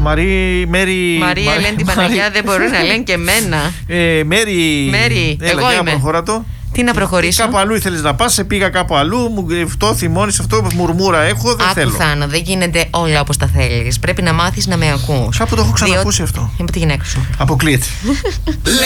Μαρία λένε την Παναγιά, δεν μπορεί να λένε και εμένα. Μέρη, εγώ είμαι. Προχωρά το. Τι να προχωρήσω. Κάπου αλλού ήθελες να πας, σε πήγα κάπου αλλού, μου αυτό θυμώνεις, αυτό μουρμούρα έχω, δεν θέλω. Άκου Θάνο, δεν γίνεται όλα όπως τα θέλεις. Πρέπει να μάθεις να με ακούς. Κάπου το έχω ξανακούσει αυτό. Είμαι τη γυναίκα σου. Αποκλείεται.